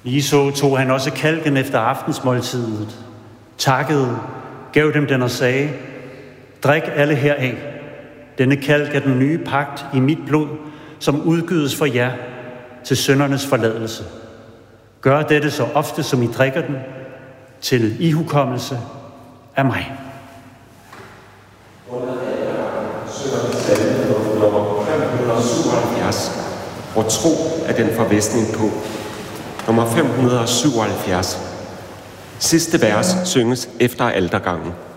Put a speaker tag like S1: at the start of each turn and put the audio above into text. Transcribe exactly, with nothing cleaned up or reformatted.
S1: Ligeså tog han også kalken efter aftensmåltidet, takkede, gav dem den og sagde, drik alle heraf. Denne kalk er den nye pagt i mit blod, som udgydes for jer til syndernes forladelse. Gør dette så ofte, som I drikker den, til ihukommelse af mig.
S2: Under aldergangen synger vi salmen nummer fem hundrede og syvoghalvfjerds, hvor tro er den forvisning på. Nummer fem hundrede og syvoghalvfjerds. Sidste vers synges efter aldergangen.